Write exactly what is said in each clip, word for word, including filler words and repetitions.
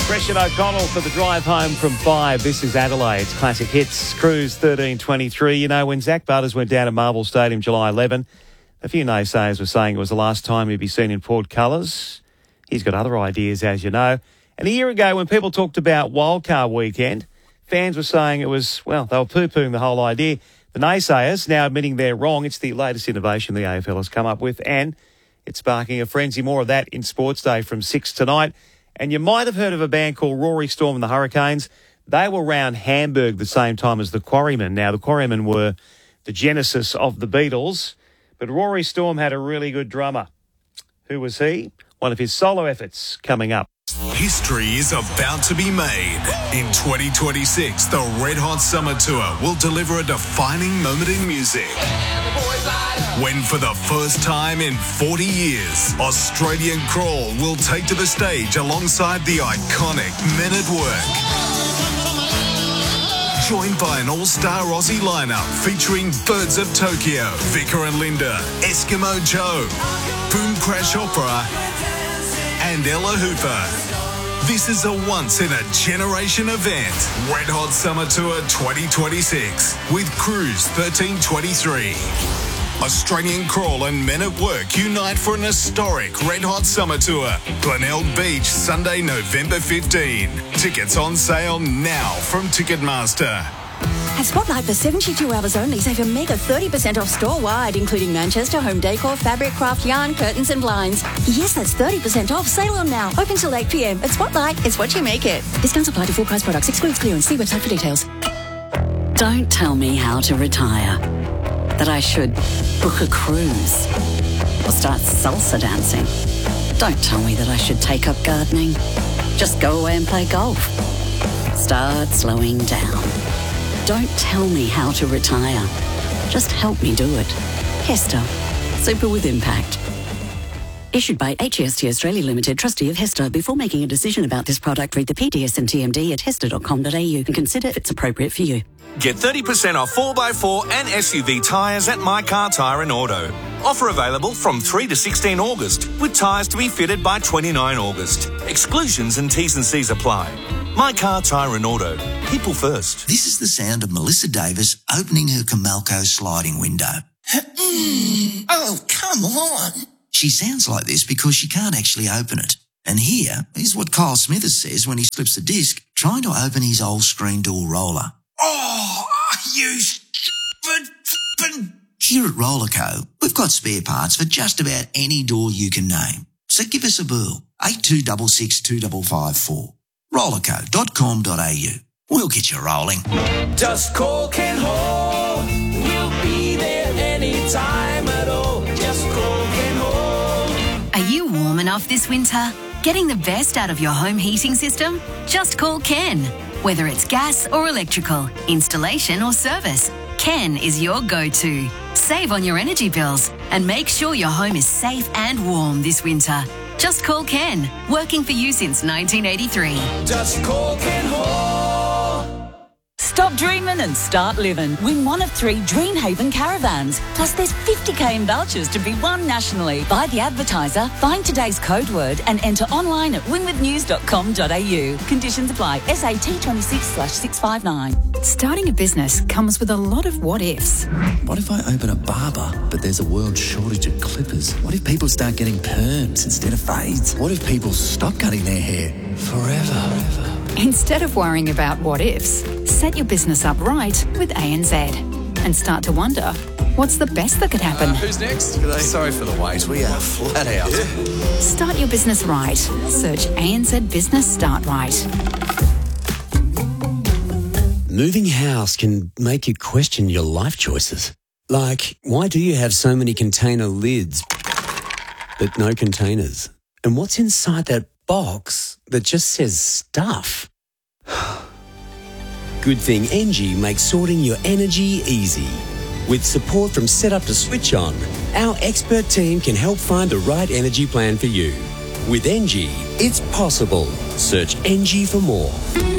Fresh and O'Connell for the drive home from five. This is Adelaide's Classic Hits, Cruise thirteen twenty-three. You know, when Zach Butters went down to Marvel Stadium July eleventh, a few naysayers were saying it was the last time he'd be seen in Port colours. He's got other ideas, as you know. And a year ago, when people talked about Wildcard Weekend, fans were saying it was, well, they were poo-pooing the whole idea. The naysayers now admitting they're wrong. It's the latest innovation the A F L has come up with, and it's sparking a frenzy. More of that in Sports Day from six tonight. And you might have heard of a band called Rory Storm and the Hurricanes. They were around Hamburg the same time as the Quarrymen. Now, the Quarrymen were the genesis of the Beatles, but Rory Storm had a really good drummer. Who was he? One of his solo efforts coming up. History is about to be made. In twenty twenty-six, the Red Hot Summer Tour will deliver a defining moment in music. When for the first time in forty years, Australian Crawl will take to the stage alongside the iconic Men at Work. Joined by an all-star Aussie lineup featuring Birds of Tokyo, Vicar and Linda, Eskimo Joe, Boom Crash Opera, and Ella Hooper. This is a once-in-a-generation event. Red Hot Summer Tour twenty twenty-six with Cruise thirteen twenty-three. Australian Crawl and Men at Work unite for an historic Red Hot Summer Tour. Glenelg Beach, Sunday, November fifteenth. Tickets on sale now from Ticketmaster. At Spotlight, for seventy-two hours only, save a mega thirty percent off store-wide, including Manchester, home decor, fabric, craft, yarn, curtains and blinds. Yes, that's thirty percent off. Sale on now. Open till eight p m. At Spotlight, it's what you make it. Discounts apply to full-price products. Excludes clearance. See website for details. Don't tell me how to retire. That I should book a cruise or start salsa dancing. Don't tell me that I should take up gardening. Just go away and play golf. Start slowing down. Don't tell me how to retire. Just help me do it. Hester. Super with impact. Issued by H E S T Australia Limited, trustee of Hester. Before making a decision about this product, read the P D S and T M D at hester dot com dot a u and consider if it's appropriate for you. Get thirty percent off four by four and S U V tyres at My Car Tyre and Auto. Offer available from three to sixteen August, with tyres to be fitted by twenty-nine August. Exclusions and T's and C's apply. My Car Tyre and Auto. People first. This is the sound of Melissa Davis opening her Comalco sliding window. Oh, come on. She sounds like this because she can't actually open it. And here is what Kyle Smithers says when he slips the disc trying to open his old screen door roller. Oh, you stupid... Here at Rollerco, we've got spare parts for just about any door you can name. So give us a burl, eight two six six, two five five four. rollerco dot com dot a u. We'll get you rolling. Just call Ken Hall. We'll be there anytime at all. Just call Ken Hall. Are you warm enough this winter? Getting the best out of your home heating system? Just call Ken. Whether it's gas or electrical, installation or service, Ken is your go-to. Save on your energy bills and make sure your home is safe and warm this winter. Just call Ken, working for you since nineteen eighty-three. Just call Ken Hall. Stop dreaming and start living. Win one of three Dreamhaven caravans. Plus there's fifty k in vouchers to be won nationally. Buy the advertiser, find today's code word and enter online at winwith news dot com dot a u. Conditions apply. S A T twenty-six slash six five nine. Starting a business comes with a lot of what-ifs. What if I open a barber, but there's a world shortage of clippers? What if people start getting perms instead of fades? What if people stop cutting their hair forever? Instead of worrying about what-ifs, set your business up right with A N Z and start to wonder, what's the best that could happen? Uh, who's next? G'day. Sorry for the wait. We are flat out. Yeah. Start your business right. Search A N Z Business Start Right. Moving house can make you question your life choices. Like, why do you have so many container lids but no containers? And what's inside that box that just says stuff? Good thing Engie makes sorting your energy easy. With support from Setup to Switch On, our expert team can help find the right energy plan for you. With Engie, it's possible. Search Engie for more.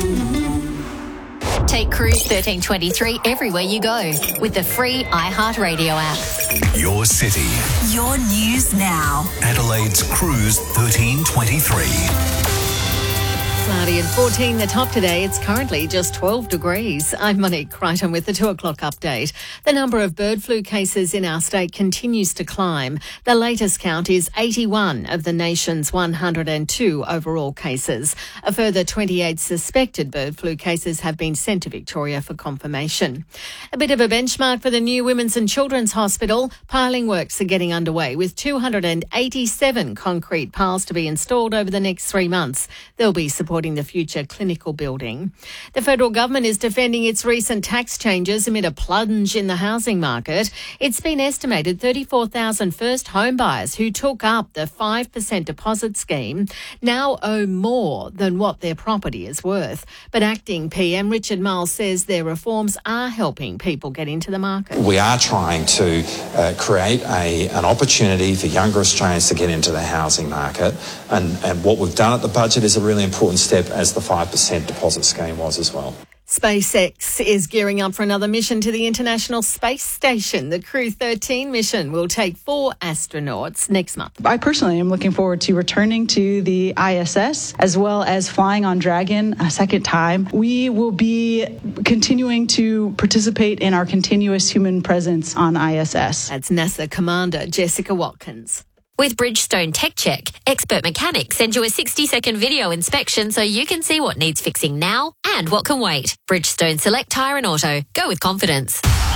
Take Cruise thirteen twenty-three everywhere you go with the free iHeartRadio app. Your city. Your news now. Adelaide's Cruise thirteen twenty-three. Cloudy and fourteen the top today. It's currently just twelve degrees. I'm Monique Crichton with the two o'clock update. The number of bird flu cases in our state continues to climb. The latest count is eighty-one of the nation's one hundred two overall cases. A further twenty-eight suspected bird flu cases have been sent to Victoria for confirmation. A bit of a benchmark for the new Women's and Children's Hospital. Piling works are getting underway with two hundred eighty-seven concrete piles to be installed over the next three months. They'll be supporting the future clinical building. The federal government is defending its recent tax changes amid a plunge in the housing market. It's been estimated thirty-four thousand first home buyers who took up the five percent deposit scheme now owe more than what their property is worth. But acting P M Richard Marles says their reforms are helping people get into the market. We are trying to uh, create a, an opportunity for younger Australians to get into the housing market, and, and what we've done at the budget is a really important step, as the five percent deposit scheme was as well. SpaceX is gearing up for another mission to the International Space Station. The Crew thirteen mission will take four astronauts next month. I personally am looking forward to returning to the I S S as well as flying on Dragon a second time. We will be continuing to participate in our continuous human presence on I S S. That's NASA Commander Jessica Watkins. With Bridgestone Tech Check, expert mechanics send you a sixty second video inspection so you can see what needs fixing now and what can wait. Bridgestone Select Tyre and Auto. Go with confidence.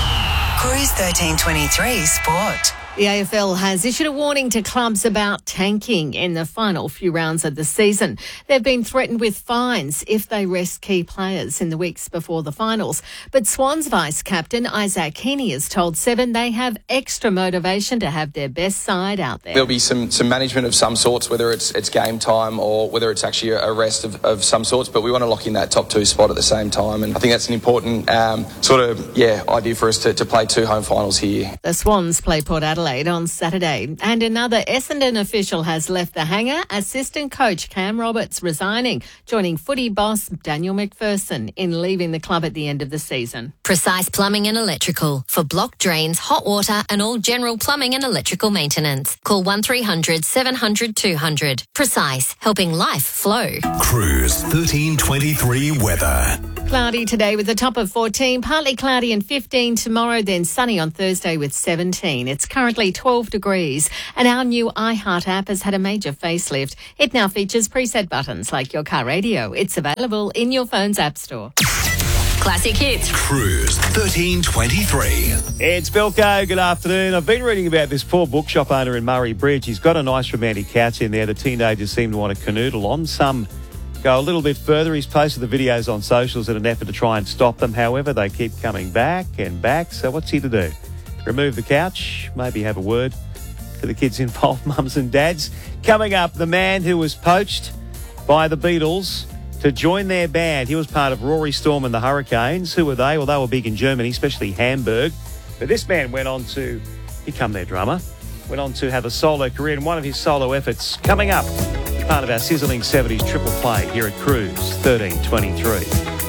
Cruise thirteen twenty-three Sport. The A F L has issued a warning to clubs about tanking in the final few rounds of the season. They've been threatened with fines if they rest key players in the weeks before the finals. But Swans vice-captain Isaac Heaney has told Seven they have extra motivation to have their best side out there. There'll be some, some management of some sorts, whether it's it's game time or whether it's actually a rest of, of some sorts, but we want to lock in that top two spot at the same time. And I think that's an important um, sort of, yeah, idea for us to, to play two home finals here. The Swans play Port Adelaide on Saturday. And another Essendon official has left the hangar. Assistant coach Cam Roberts resigning, joining footy boss Daniel McPherson in leaving the club at the end of the season. Precise Plumbing and Electrical for block drains, hot water and all general plumbing and electrical maintenance. Call one three hundred seven hundred two hundred. Precise, helping life flow. Cruise thirteen twenty-three weather. Cloudy today with a top of fourteen, partly cloudy and fifteen tomorrow, then sunny on Thursday with seventeen. It's currently twelve degrees, and our new iHeart app has had a major facelift. It now features preset buttons like your car radio. It's available in your phone's app store. Classic hits. Cruise thirteen twenty-three. It's Belko. Good afternoon. I've been reading about this poor bookshop owner in Murray Bridge. He's got a nice romantic couch in there. The teenagers seem to want to canoodle on. Some go a little bit further. He's posted the videos on socials in an effort to try and stop them. However, they keep coming back and back. So what's he to do? Remove the couch? Maybe have a word to the kids involved, mums and dads? Coming up, the man who was poached by the Beatles to join their band. He was part of Rory Storm and the Hurricanes. Who were they? Well, they were big in Germany, especially Hamburg. But this man went on to become their drummer, went on to have a solo career, and one of his solo efforts coming up, part of our sizzling seventies triple play here at Cruise thirteen twenty-three.